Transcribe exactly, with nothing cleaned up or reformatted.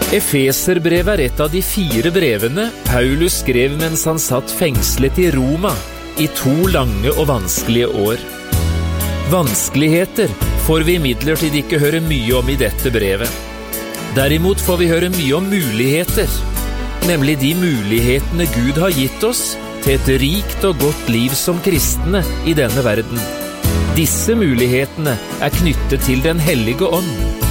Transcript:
Efeserbrevet er et av de fire brevene Paulus skrev mens han satt fengslet i Roma i to lange og vanskelige år. Vanskeligheter får vi imidlertid ikke høre mye om i dette brevet. Derimot får vi høre mye om muligheter, nemlig de mulighetene Gud har gitt oss til et rikt og godt liv som kristne i denne verden. Disse mulighetene er knyttet til Den hellige ånd.